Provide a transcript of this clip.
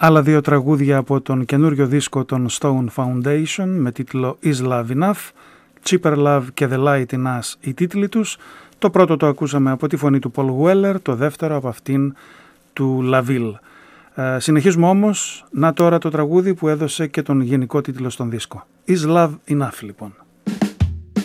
Άλλα δύο τραγούδια από τον καινούριο δίσκο των Stone Foundation με τίτλο Is Love Enough, Cheaper Love και The Light in Us οι τίτλοι τους. Το πρώτο το ακούσαμε από τη φωνή του Paul Weller, το δεύτερο από αυτήν του LaVille. Συνεχίζουμε όμως, να τώρα το τραγούδι που έδωσε και τον γενικό τίτλο στον δίσκο. Is Love Enough λοιπόν.